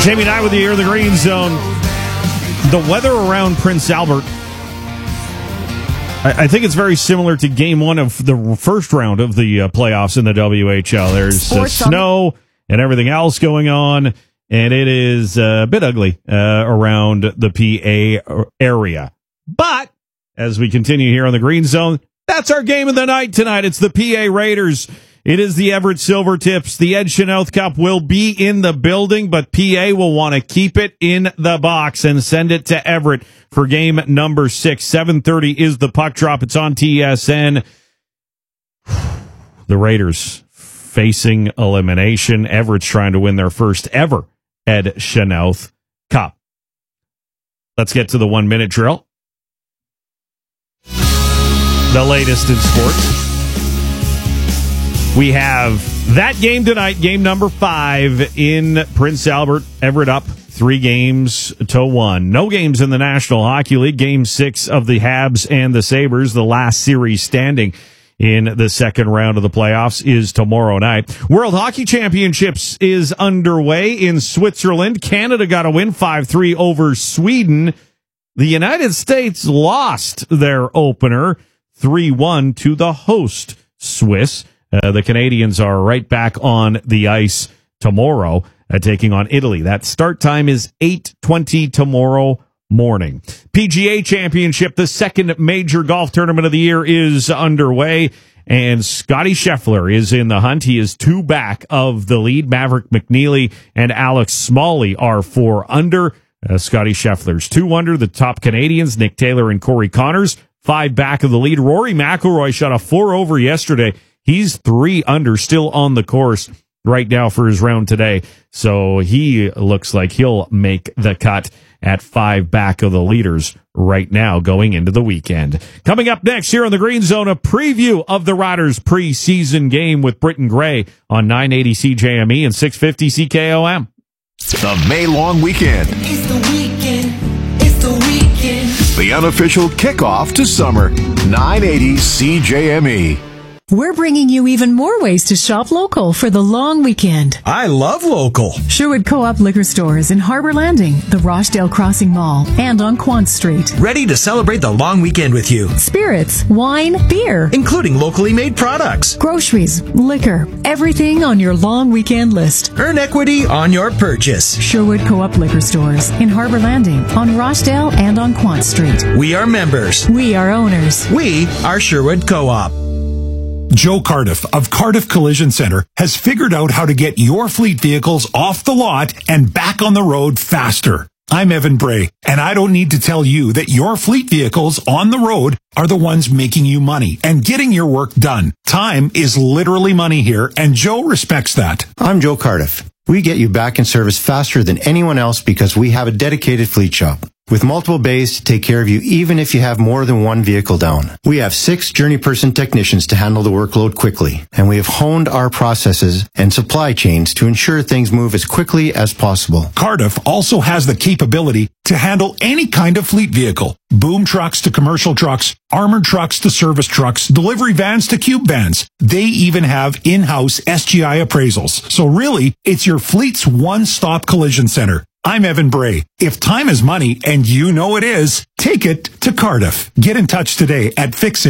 Jamie Knight with you here in the Green Zone. The weather around Prince Albert, I think it's very similar to game one of the first round of the playoffs in the WHL. There's snow and everything else going on, and it is a bit ugly around the PA area. But as we continue here on the Green Zone, that's our game of the night tonight. It's the PA Raiders. It is the Everett Silvertips. The Ed Chenoweth Cup will be in the building, but PA will want to keep it in the box and send it to Everett for game number 6. 7:30 is the puck drop. It's on TSN. The Raiders facing elimination. Everett's trying to win their first ever Ed Chenoweth Cup. Let's get to the 1-minute drill. The latest in sports. We have that game tonight, game number 5 in Prince Albert. Everett up 3-1. No games in the National Hockey League. Game 6 of the Habs and the Sabres, the last series standing in the second round of the playoffs, is tomorrow night. World Hockey Championships is underway in Switzerland. Canada got a win 5-3 over Sweden. The United States lost their opener 3-1 to the host Swiss. The Canadians are right back on the ice tomorrow, taking on Italy. That start time is 8:20 tomorrow morning. PGA Championship, the second major golf tournament of the year, is underway, and Scotty Scheffler is in the hunt. He is 2 back of the lead. Maverick McNeely and Alex Smalley are 4 under. Scotty Scheffler's 2 under. The top Canadians, Nick Taylor and Corey Connors, 5 back of the lead. Rory McIlroy shot a 4 over yesterday. He's 3 under, still on the course right now for his round today. So he looks like he'll make the cut at 5 back of the leaders right now going into the weekend. Coming up next here on the Green Zone, a preview of the Riders preseason game with Britton Gray on 980 CJME and 650 CKOM. The May long weekend. It's the weekend. It's the weekend. The unofficial kickoff to summer. 980 CJME. We're bringing you even more ways to shop local for the long weekend. I love local. Sherwood Co-op liquor stores in Harbor Landing, the Rochdale Crossing Mall, and on Quant Street. Ready to celebrate the long weekend with you. Spirits, wine, beer, including locally made products. Groceries, liquor, everything on your long weekend list. Earn equity on your purchase. Sherwood Co-op liquor stores in Harbor Landing, on Rochdale, and on Quant Street. We are members. We are owners. We are Sherwood Co-op. Joe Cardiff of Cardiff Collision Center has figured out how to get your fleet vehicles off the lot and back on the road faster. I'm Evan Bray, and I don't need to tell you that your fleet vehicles on the road are the ones making you money and getting your work done. Time is literally money here, and Joe respects that. I'm Joe Cardiff. We get you back in service faster than anyone else because we have a dedicated fleet shop with multiple bays to take care of you even if you have more than one vehicle down. We have 6 journey person technicians to handle the workload quickly, and we have honed our processes and supply chains to ensure things move as quickly as possible. Cardiff also has the capability to handle any kind of fleet vehicle. Boom trucks to commercial trucks, armored trucks to service trucks, delivery vans to cube vans. They even have in-house SGI appraisals. So really, it's your fleet's one-stop collision center. I'm Evan Bray. If time is money, and you know it is, take it to Cardiff. Get in touch today at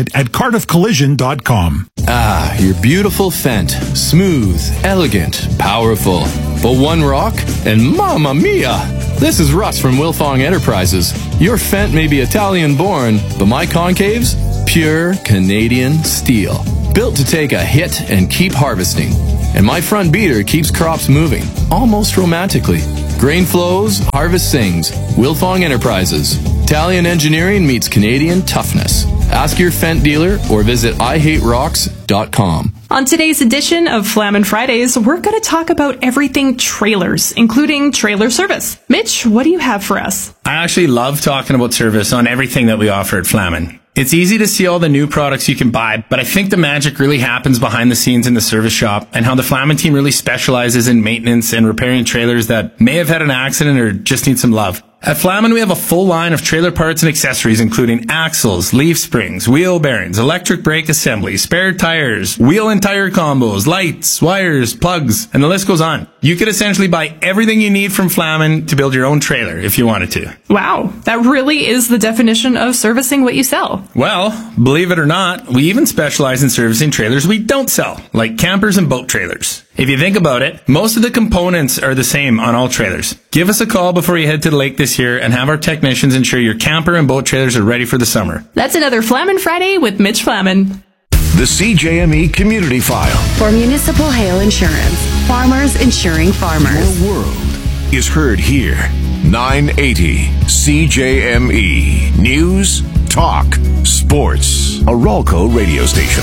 fixit@cardiffcollision.com. Ah, your beautiful Fendt. Smooth, elegant, powerful. But one rock, and mamma mia! This is Russ from Wilfong Enterprises. Your Fendt may be Italian-born, but my concaves? Pure Canadian steel. Built to take a hit and keep harvesting. And my front beater keeps crops moving, almost romantically. Grain flows, harvest sings. Wilfong Enterprises. Italian engineering meets Canadian toughness. Ask your Fendt dealer or visit IHateRocks.com. On today's edition of Flamin' Fridays, we're going to talk about everything trailers, including trailer service. Mitch, what do you have for us? I actually love talking about service on everything that we offer at Flamin'. It's easy to see all the new products you can buy, but I think the magic really happens behind the scenes in the service shop and how the Flamin' team really specializes in maintenance and repairing trailers that may have had an accident or just need some love. At Flamin, we have a full line of trailer parts and accessories, including axles, leaf springs, wheel bearings, electric brake assembly, spare tires, wheel and tire combos, lights, wires, plugs, and the list goes on. You could essentially buy everything you need from Flamin to build your own trailer if you wanted to. Wow, that really is the definition of servicing what you sell. Well, believe it or not, we even specialize in servicing trailers we don't sell, like campers and boat trailers. If you think about it, most of the components are the same on all trailers. Give us a call before you head to the lake this year and have our technicians ensure your camper and boat trailers are ready for the summer. That's another Flamin' Friday with Mitch Flamin. The CJME Community File. For Municipal Hail Insurance. Farmers insuring farmers. Your world is heard here. 980 CJME. News, talk, sports. A Ralco radio station.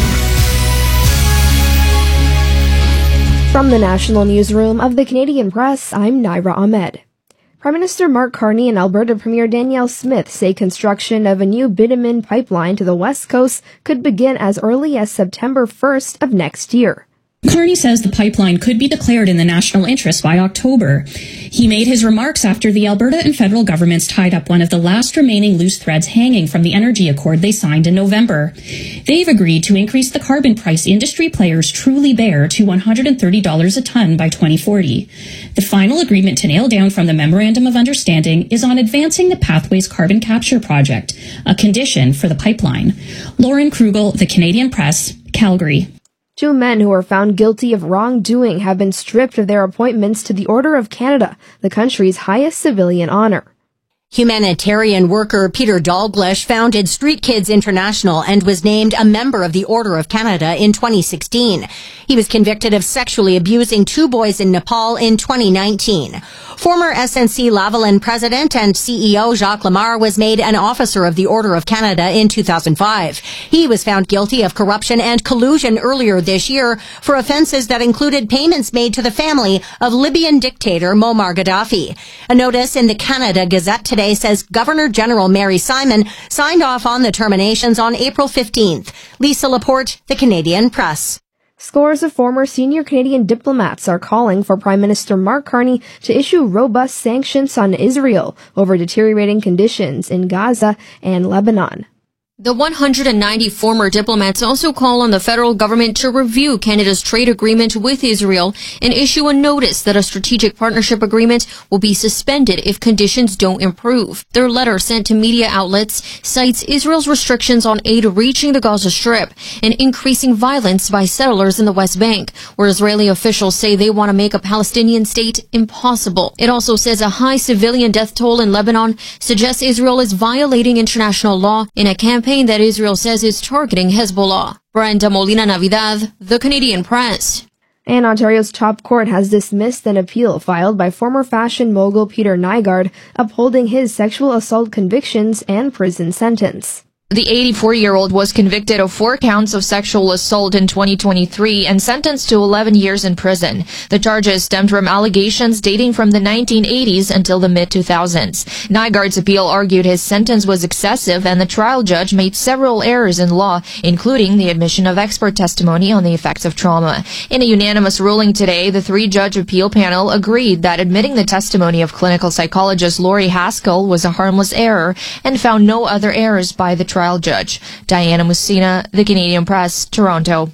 From the National Newsroom of the Canadian Press, I'm Naira Ahmed. Prime Minister Mark Carney and Alberta Premier Danielle Smith say construction of a new bitumen pipeline to the West Coast could begin as early as September 1st of next year. Carney says the pipeline could be declared in the national interest by October. He made his remarks after the Alberta and federal governments tied up one of the last remaining loose threads hanging from the energy accord they signed in November. They've agreed to increase the carbon price industry players truly bear to $130 a ton by 2040. The final agreement to nail down from the Memorandum of Understanding is on advancing the Pathways Carbon Capture Project, a condition for the pipeline. Lauren Krugel, The Canadian Press, Calgary. 2 men who were found guilty of wrongdoing have been stripped of their appointments to the Order of Canada, the country's highest civilian honor. Humanitarian worker Peter Dalgleish founded Street Kids International and was named a member of the Order of Canada in 2016. He was convicted of sexually abusing 2 boys in Nepal in 2019. Former SNC Lavalin president and CEO Jacques Lamar was made an officer of the Order of Canada in 2005. He was found guilty of corruption and collusion earlier this year for offenses that included payments made to the family of Libyan dictator Muammar Gaddafi. A notice in the Canada Gazette today says Governor General Mary Simon signed off on the terminations on April 15th. Lisa Laporte, The Canadian Press. Scores of former senior Canadian diplomats are calling for Prime Minister Mark Carney to issue robust sanctions on Israel over deteriorating conditions in Gaza and Lebanon. The 190 former diplomats also call on the federal government to review Canada's trade agreement with Israel and issue a notice that a strategic partnership agreement will be suspended if conditions don't improve. Their letter sent to media outlets cites Israel's restrictions on aid reaching the Gaza Strip and increasing violence by settlers in the West Bank, where Israeli officials say they want to make a Palestinian state impossible. It also says a high civilian death toll in Lebanon suggests Israel is violating international law in a campaign that Israel says is targeting Hezbollah. Brenda Molina Navidad, The Canadian Press. And Ontario's top court has dismissed an appeal filed by former fashion mogul Peter Nygard, upholding his sexual assault convictions and prison sentence. The 84-year-old was convicted of 4 counts of sexual assault in 2023 and sentenced to 11 years in prison. The charges stemmed from allegations dating from the 1980s until the mid-2000s. Nygard's appeal argued his sentence was excessive and the trial judge made several errors in law, including the admission of expert testimony on the effects of trauma. In a unanimous ruling today, the 3-judge appeal panel agreed that admitting the testimony of clinical psychologist Laurie Haskell was a harmless error and found no other errors by the trial judge. Diana Musina, The Canadian Press, Toronto.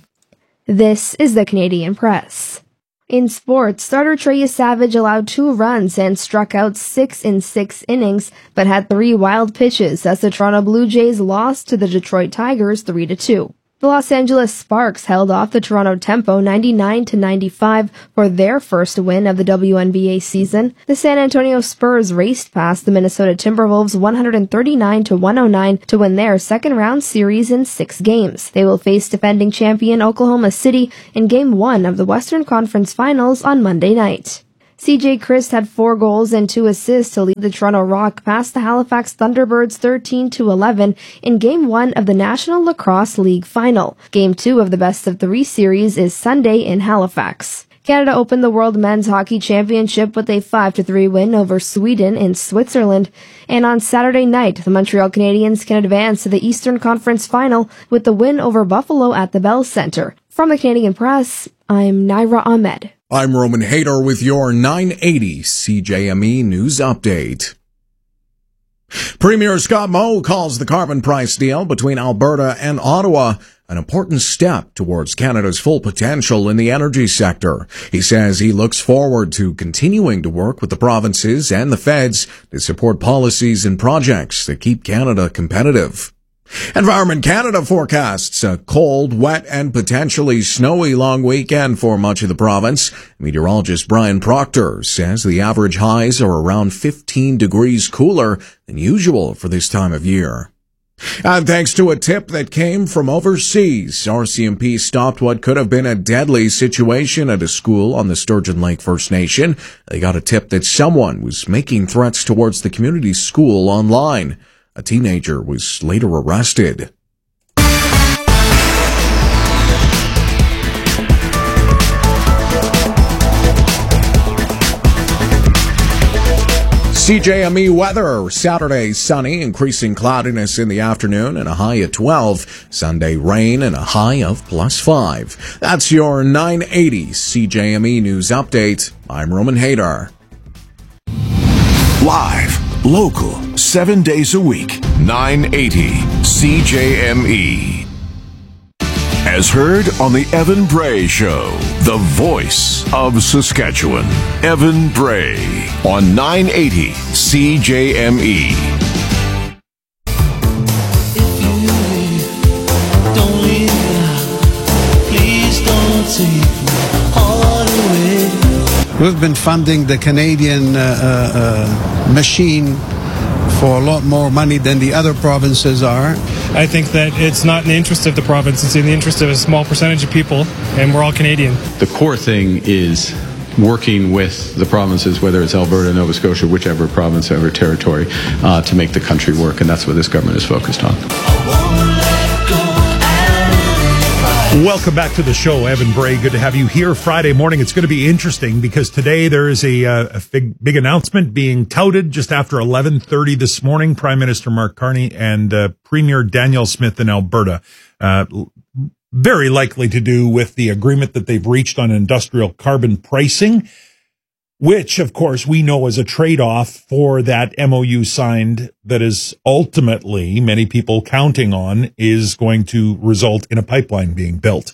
This is The Canadian Press. In sports, starter Trey Savage allowed 2 runs and struck out 6 in 6 innings, but had 3 wild pitches as the Toronto Blue Jays lost to the Detroit Tigers 3-2. The Los Angeles Sparks held off the Toronto Tempo 99-95 for their first win of the WNBA season. The San Antonio Spurs raced past the Minnesota Timberwolves 139-109 to win their second-round series in 6 games. They will face defending champion Oklahoma City in Game 1 of the Western Conference Finals on Monday night. CJ Christ had 4 goals and 2 assists to lead the Toronto Rock past the Halifax Thunderbirds 13-11 in Game 1 of the National Lacrosse League Final. Game 2 of the best-of-3 series is Sunday in Halifax. Canada opened the World Men's Hockey Championship with a 5-3 win over Sweden in Switzerland. And on Saturday night, the Montreal Canadiens can advance to the Eastern Conference Final with the win over Buffalo at the Bell Centre. From the Canadian Press, I'm Naira Ahmed. I'm Roman Hader with your 980 CJME News Update. Premier Scott Moe calls the carbon price deal between Alberta and Ottawa an important step towards Canada's full potential in the energy sector. He says he looks forward to continuing to work with the provinces and the feds to support policies and projects that keep Canada competitive. Environment Canada forecasts a cold, wet, and potentially snowy long weekend for much of the province. Meteorologist Brian Proctor says the average highs are around 15 degrees cooler than usual for this time of year. And thanks to a tip that came from overseas, RCMP stopped what could have been a deadly situation at a school on the Sturgeon Lake First Nation. They got a tip that someone was making threats towards the community school online. A teenager was later arrested. CJME weather. Saturday, sunny, increasing cloudiness in the afternoon and a high of 12. Sunday, rain and a high of +5. That's your 980 CJME News Update. I'm Roman Hadar. Live, local, 7 days a week. 980 CJME. As heard on the Evan Bray Show, the voice of Saskatchewan. Evan Bray on 980 CJME. If you leave, don't leave now. Please don't take my heart away. We've been funding the Canadian machine for a lot more money than the other provinces are. I think that it's not in the interest of the province, it's in the interest of a small percentage of people, and we're all Canadian. The core thing is working with the provinces, whether it's Alberta, Nova Scotia, whichever province, or territory, to make the country work, and that's what this government is focused on. Welcome back to the show, Evan Bray. Good to have you here Friday morning. It's going to be interesting because today there is a big announcement being touted just after 11:30 this morning. Prime Minister Mark Carney and Premier Danielle Smith in Alberta, very likely to do with the agreement that they've reached on industrial carbon pricing, which, of course, we know is a trade-off for that MOU signed that is ultimately, many people counting on, is going to result in a pipeline being built.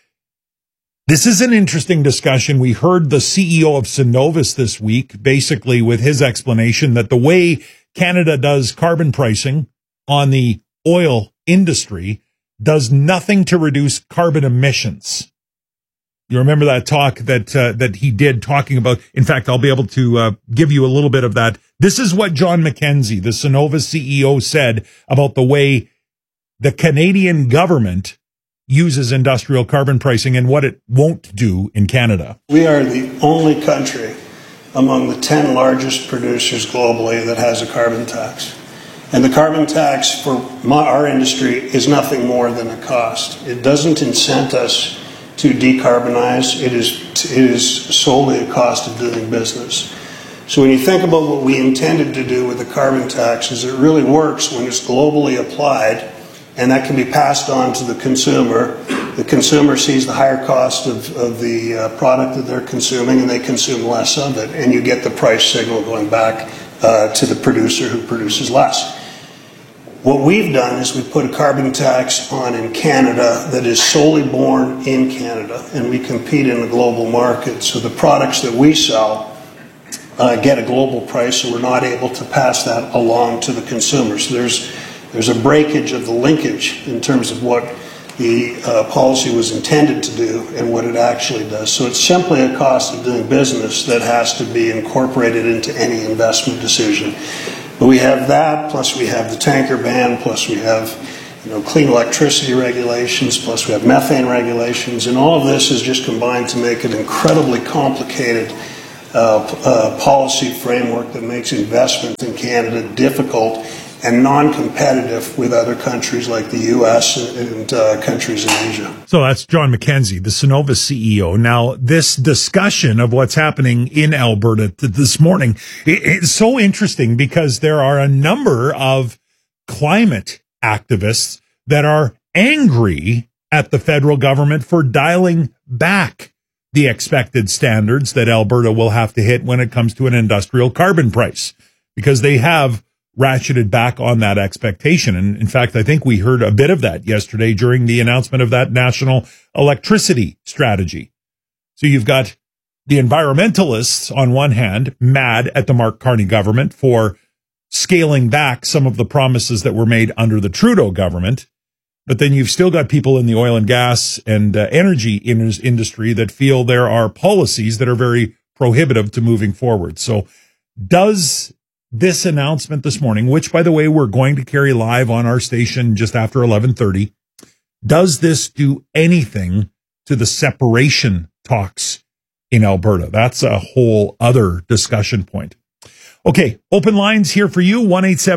This is an interesting discussion. We heard the CEO of Cenovus this week, basically with his explanation that the way Canada does carbon pricing on the oil industry does nothing to reduce carbon emissions. You remember that talk that he did talking about, in fact, I'll be able to give you a little bit of that. This is what John McKenzie, the Cenovus CEO, said about the way the Canadian government uses industrial carbon pricing and what it won't do in Canada. We are the only country among the 10 largest producers globally that has a carbon tax. And the carbon tax for our industry is nothing more than a cost. It doesn't incent us to decarbonize. It is solely a cost of doing business. So when you think about what we intended to do with the carbon tax, is it really works when it's globally applied, and that can be passed on to the consumer. The consumer sees the higher cost of the product that they're consuming, and they consume less of it, and you get the price signal going back to the producer who produces less. What we've done is we've put a carbon tax on in Canada that is solely born in Canada, and we compete in the global market. So the products that we sell get a global price, so we're not able to pass that along to the consumer. So there's a breakage of the linkage in terms of what the policy was intended to do and what it actually does. So it's simply a cost of doing business that has to be incorporated into any investment decision. But we have that, plus we have the tanker ban, plus we have clean electricity regulations, plus we have methane regulations, and all of this is just combined to make an incredibly complicated policy framework that makes investment in Canada difficult and non-competitive with other countries like the U.S. and countries in Asia. So that's John McKenzie, the Cenovus CEO. Now, this discussion of what's happening in Alberta this morning is so interesting because there are a number of climate activists that are angry at the federal government for dialing back the expected standards that Alberta will have to hit when it comes to an industrial carbon price, because they have ratcheted back on that expectation. And in fact, I think we heard a bit of that yesterday during the announcement of that national electricity strategy. So you've got the environmentalists on one hand mad at the Mark Carney government for scaling back some of the promises that were made under the Trudeau government. But then you've still got people in the oil and gas and energy industry that feel there are policies that are very prohibitive to moving forward. So does this announcement this morning, which, by the way, we're going to carry live on our station just after 11:30, does this do anything to the separation talks in Alberta? That's a whole other discussion point. Okay, open lines here for you,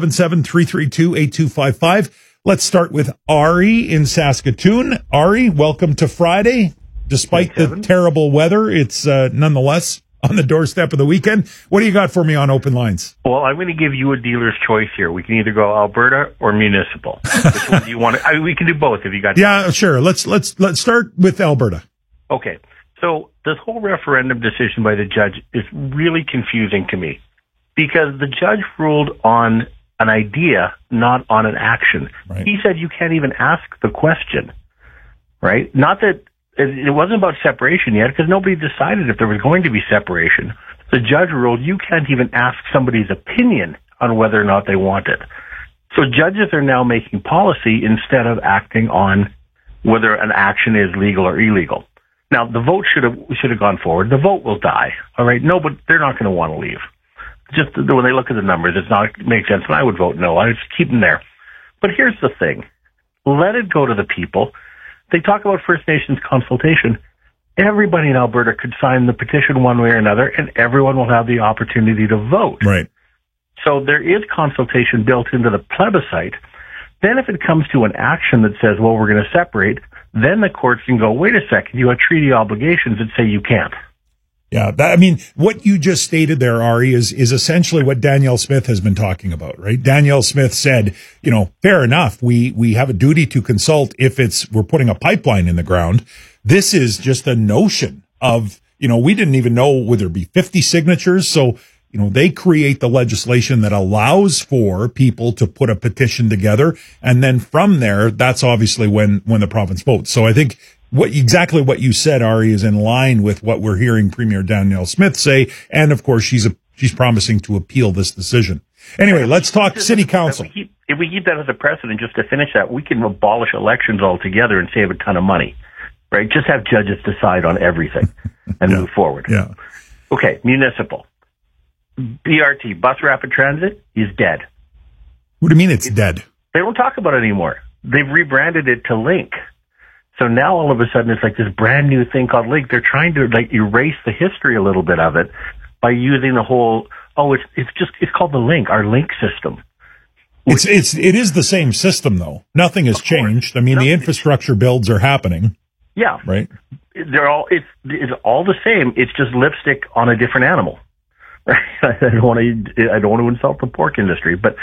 1-877-332-8255. Let's start with Ari in Saskatoon. Ari, welcome to Friday. Despite the terrible weather, it's nonetheless on the doorstep of the weekend. What do you got for me on open lines? Well, I'm going to give you a dealer's choice here. We can either go Alberta or municipal. Which one do you want? We can do both if you got. Yeah, sure. Let's start with Alberta. Okay. So this whole referendum decision by the judge is really confusing to me because the judge ruled on an idea, not on an action. Right. He said you can't even ask the question, right? Not that it wasn't about separation yet because nobody decided if there was going to be separation. The judge ruled you can't even ask somebody's opinion on whether or not they want it. So judges are now making policy instead of acting on whether an action is legal or illegal. Now, the vote should have gone forward. The vote will die. All right. No, but they're not going to want to leave. Just when they look at the numbers, it makes sense. And I would vote no. I would just keep them there. But here's the thing. Let it go to the people. They talk about First Nations consultation. Everybody in Alberta could sign the petition one way or another, and everyone will have the opportunity to vote. Right. So there is consultation built into the plebiscite. Then if it comes to an action that says, well, we're going to separate, then the courts can go, wait a second, you have treaty obligations that say you can't. Yeah, what you just stated there, Ari, is essentially what Danielle Smith has been talking about, right? Danielle Smith said, fair enough, we have a duty to consult if we're putting a pipeline in the ground. This is just a notion of, we didn't even know would there be 50 signatures. So, they create the legislation that allows for people to put a petition together. And then from there, that's obviously when the province votes. So I think exactly what you said, Ari, is in line with what we're hearing Premier Danielle Smith say. And of course, she's promising to appeal this decision. Anyway, let's talk city council. If we keep that as a precedent, just to finish that, we can abolish elections altogether and save a ton of money, right? Just have judges decide on everything and move forward. Yeah. Okay, municipal. BRT, Bus Rapid Transit, is dead. What do you mean it's dead? They don't talk about it anymore. They've rebranded it to Link. So now all of a sudden it's like this brand new thing called Link. They're trying to erase the history a little bit of it by using the whole, it's called the Link, our Link system. It is the same system though. Nothing has changed. I mean, the infrastructure builds are happening. Yeah. Right. It's all the same. It's just lipstick on a different animal. Right? I don't want to insult the pork industry, but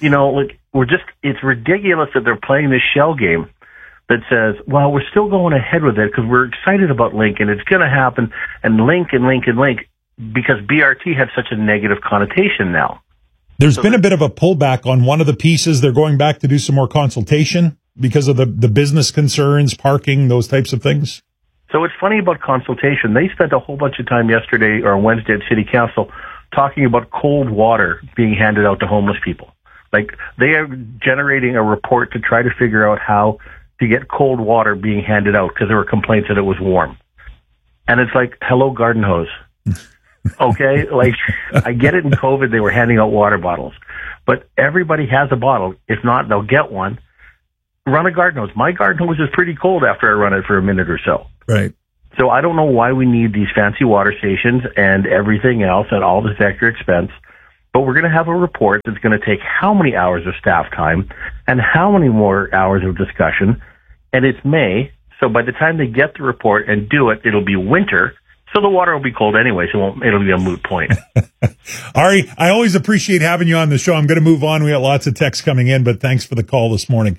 it's ridiculous that they're playing this shell game that says, well, we're still going ahead with it because we're excited about Link and it's going to happen and Link because BRT had such a negative connotation now. There's been a bit of a pullback on one of the pieces. They're going back to do some more consultation because of the business concerns, parking, those types of things. So it's funny about consultation. They spent a whole bunch of time yesterday or Wednesday at City Council talking about cold water being handed out to homeless people. Like they are generating a report to try to figure out how to get cold water being handed out because there were complaints that it was warm. And it's like, hello, garden hose. Okay? I get it in COVID, they were handing out water bottles. But everybody has a bottle. If not, they'll get one. Run a garden hose. My garden hose is pretty cold after I run it for a minute or so. Right. So I don't know why we need these fancy water stations and everything else at all this extra expense. But we're going to have a report that's going to take how many hours of staff time and how many more hours of discussion. And it's May. So by the time they get the report and do it, it'll be winter. So the water will be cold anyway. So it'll be a moot point. Ari, I always appreciate having you on the show. I'm going to move on. We got lots of texts coming in, but thanks for the call this morning.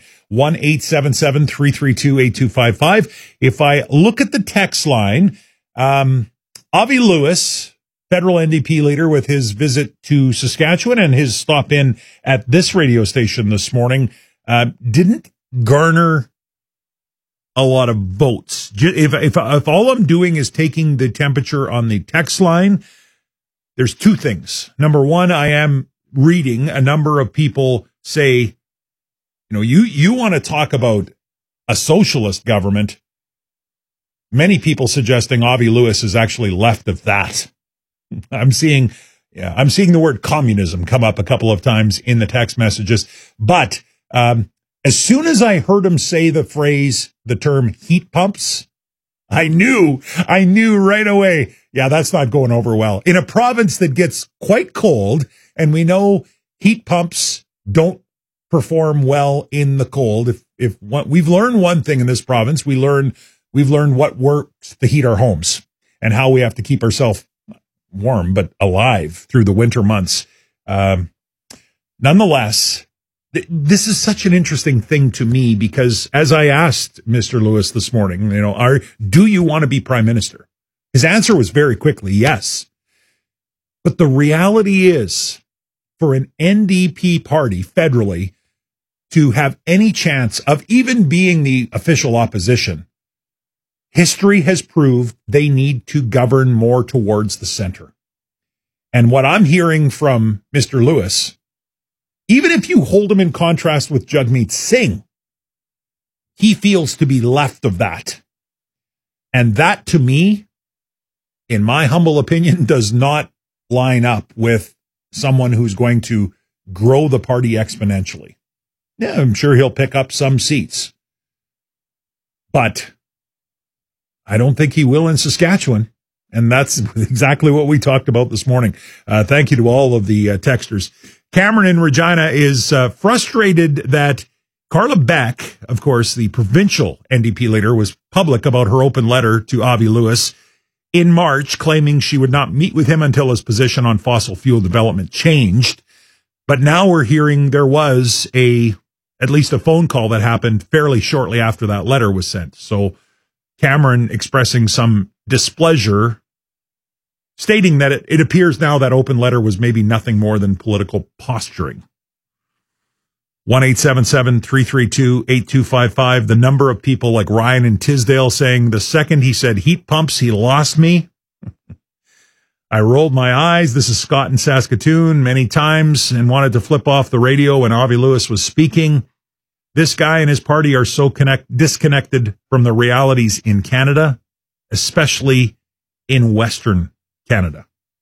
1-877-332-8255. If I look at the text line, Avi Lewis federal NDP leader with his visit to Saskatchewan and his stop in at this radio station this morning, didn't garner a lot of votes. If all I'm doing is taking the temperature on the text line, there's two things. Number one, I am reading a number of people say, you want to talk about a socialist government. Many people suggesting Avi Lewis is actually left of that. I'm seeing the word communism come up a couple of times in the text messages. But as soon as I heard him say the term heat pumps, I knew right away, yeah, that's not going over well. In a province that gets quite cold, and we know heat pumps don't perform well in the cold. If we've learned one thing in this province, we've learned what works to heat our homes and how we have to keep ourselves warm but alive through the winter months. Nonetheless, this is such an interesting thing to me because as I asked Mr. Lewis this morning, do you want to be prime minister? His answer was very quickly yes. But the reality is, for an NDP party federally to have any chance of even being the official opposition, history has proved they need to govern more towards the center. And what I'm hearing from Mr. Lewis, even if you hold him in contrast with Jagmeet Singh, he feels to be left of that. And that, to me, in my humble opinion, does not line up with someone who's going to grow the party exponentially. Yeah, I'm sure he'll pick up some seats. But I don't think he will in Saskatchewan. And that's exactly what we talked about this morning. Thank you to all of the texters. Cameron in Regina is frustrated that Carla Beck, of course, the provincial NDP leader, was public about her open letter to Avi Lewis in March, claiming she would not meet with him until his position on fossil fuel development changed. But now we're hearing there was at least a phone call that happened fairly shortly after that letter was sent. So Cameron expressing some displeasure, stating that it appears now that open letter was maybe nothing more than political posturing. 1-877-332-8255. The number of people like Ryan in Tisdale saying the second he said heat pumps, he lost me. I rolled my eyes. This is Scott in Saskatoon many times and wanted to flip off the radio when Avi Lewis was speaking. This guy and his party are so disconnected from the realities in Canada, especially in Western Canada.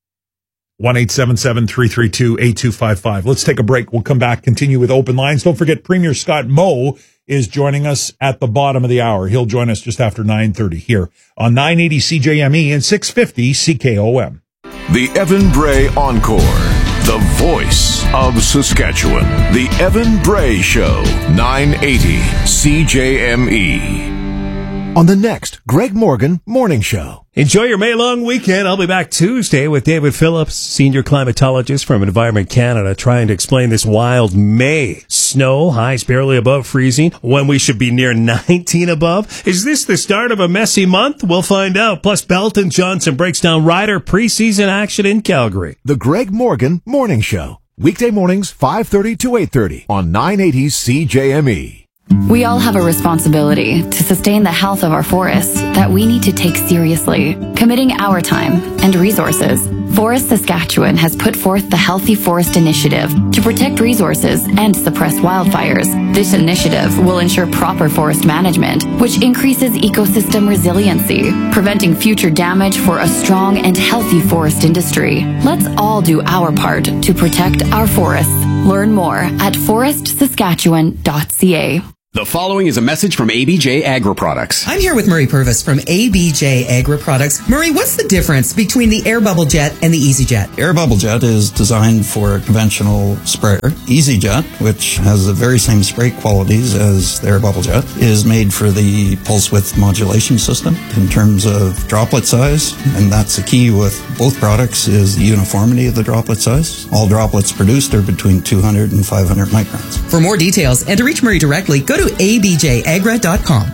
1-877-332-8255. Let's take a break. We'll come back, continue with open lines. Don't forget, Premier Scott Moe is joining us at the bottom of the hour. He'll join us just after 9:30 here on 980 CJME and 650 CKOM. The Evan Bray Encore, the voice of Saskatchewan. The Evan Bray Show, 980 CJME. On the next Greg Morgan Morning Show. Enjoy your May-long weekend. I'll be back Tuesday with David Phillips, senior climatologist from Environment Canada, trying to explain this wild May. Snow, highs barely above freezing, when we should be near 19 above. Is this the start of a messy month? We'll find out. Plus, Belton Johnson breaks down Ryder preseason action in Calgary. The Greg Morgan Morning Show. Weekday mornings, 5:30 to 8:30 on 980 CJME. We all have a responsibility to sustain the health of our forests that we need to take seriously, committing our time and resources. Forest Saskatchewan has put forth the Healthy Forest Initiative to protect resources and suppress wildfires. This initiative will ensure proper forest management, which increases ecosystem resiliency, preventing future damage for a strong and healthy forest industry. Let's all do our part to protect our forests. Learn more at forestsaskatchewan.ca. The following is a message from ABJ Agri-Products. I'm here with Murray Purvis from ABJ Agri-Products. Murray, what's the difference between the Air Bubble Jet and the EasyJet? Air Bubble Jet is designed for a conventional sprayer. EasyJet, which has the very same spray qualities as the Air Bubble Jet, is made for the pulse width modulation system in terms of droplet size, and that's the key with both products is the uniformity of the droplet size. All droplets produced are between 200 and 500 microns. For more details and to reach Murray directly, go to abjagra.com.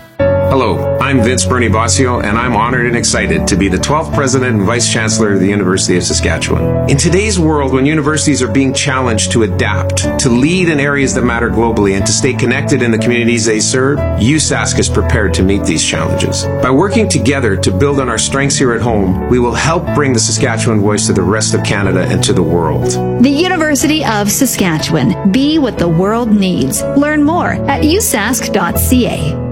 Hello, I'm Vince Bernie Bossio, and I'm honored and excited to be the 12th President and Vice Chancellor of the University of Saskatchewan. In today's world, when universities are being challenged to adapt, to lead in areas that matter globally, and to stay connected in the communities they serve, USask is prepared to meet these challenges. By working together to build on our strengths here at home, we will help bring the Saskatchewan voice to the rest of Canada and to the world. The University of Saskatchewan. Be what the world needs. Learn more at usask.ca.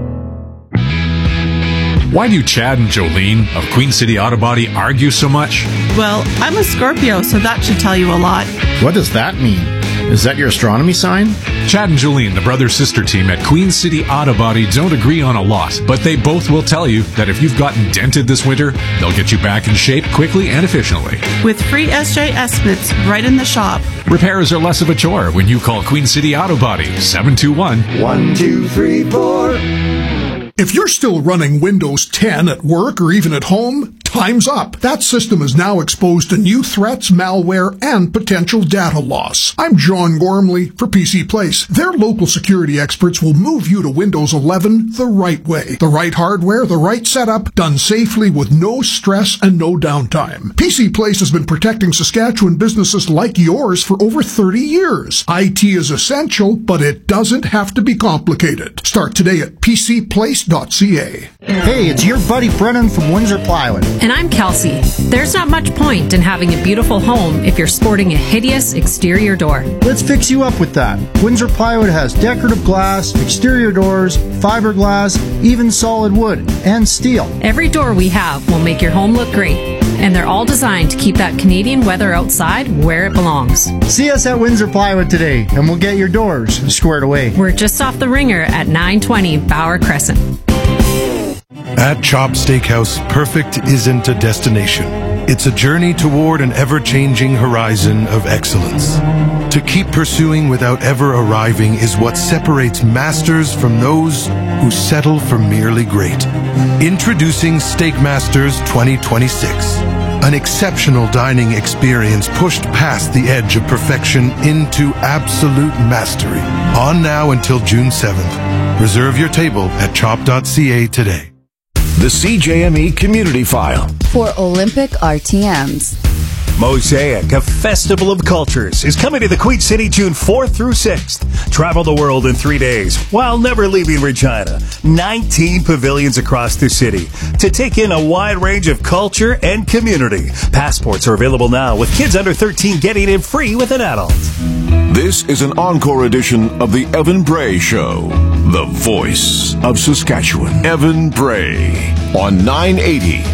Why do Chad and Jolene of Queen City Auto Body argue so much? Well, I'm a Scorpio, so that should tell you a lot. What does that mean? Is that your astronomy sign? Chad and Jolene, the brother-sister team at Queen City Auto Body, don't agree on a lot, but they both will tell you that if you've gotten dented this winter, they'll get you back in shape quickly and efficiently. With free SJ estimates right in the shop. Repairs are less of a chore when you call Queen City Auto Body, 721-1234. If you're still running Windows 10 at work or even at home, time's up. That system is now exposed to new threats, malware, and potential data loss. I'm John Gormley for PC Place. Their local security experts will move you to Windows 11 the right way. The right hardware, the right setup, done safely with no stress and no downtime. PC Place has been protecting Saskatchewan businesses like yours for over 30 years. IT is essential, but it doesn't have to be complicated. Start today at PCPlace.ca. Hey, it's your buddy Brennan from Windsor Plywood. And I'm Kelsey. There's not much point in having a beautiful home if you're sporting a hideous exterior door. Let's fix you up with that. Windsor Plywood has decorative glass, exterior doors, fiberglass, even solid wood, and steel. Every door we have will make your home look great. And they're all designed to keep that Canadian weather outside where it belongs. See us at Windsor Plywood today, and we'll get your doors squared away. We're just off the Ringer at 920 Bauer Crescent. At Chop Steakhouse, perfect isn't a destination. It's a journey toward an ever-changing horizon of excellence. To keep pursuing without ever arriving is what separates masters from those who settle for merely great. Introducing Steak Masters 2026. An exceptional dining experience pushed past the edge of perfection into absolute mastery. On now until June 7th. Reserve your table at chop.ca today. The CJME Community File. For Olympic RTMs. Mosaic, a festival of cultures, is coming to the Queen City June 4th through 6th. Travel the world in 3 days while never leaving Regina. 19 pavilions across the city to take in a wide range of culture and community. Passports are available now, with kids under 13 getting in free with an adult. This is an encore edition of the Evan Bray Show. The voice of Saskatchewan. Evan Bray on 980